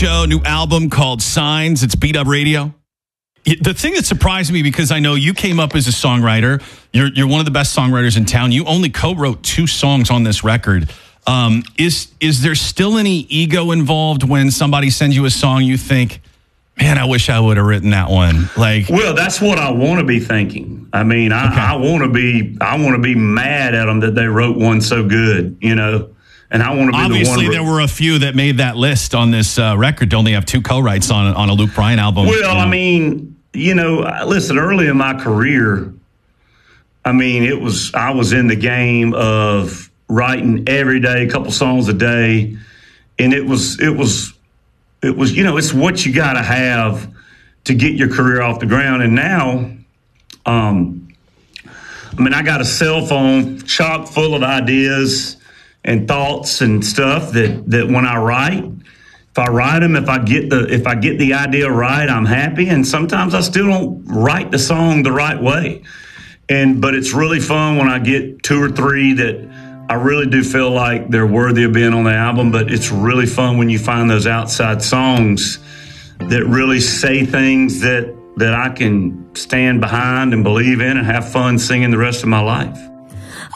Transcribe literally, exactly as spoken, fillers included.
Show, new album called Signs. It's Beat Up Radio. The thing that surprised me, because I know you came up as a songwriter, you're you're one of the best songwriters in town. You only co-wrote two songs on this record. Um, is is there still any ego involved when somebody sends you a song you think, man, I wish I would have written that one? Like, well, that's what I want to be thinking. I mean, I, Okay. I want to be I want to be mad at them that they wrote one so good, you know. And I want to be obviously the one. there were a few that made that list on this uh, record to only have two co-writes on on a Luke Bryan album. Well, you know? I mean, you know, listen, early in my career, I mean, it was I was in the game of writing every day, a couple songs a day, and it was it was it was you know, it's what you got to have to get your career off the ground. And now, um, I mean, I got a cell phone chock full of ideas and thoughts and stuff that, that when I write, if I write them, if I get the if I get the idea right, I'm happy. And sometimes I still don't write the song the right way. And but it's really fun when I get two or three that I really do feel like they're worthy of being on the album. But it's really fun when you find those outside songs that really say things that that I can stand behind and believe in and have fun singing the rest of my life.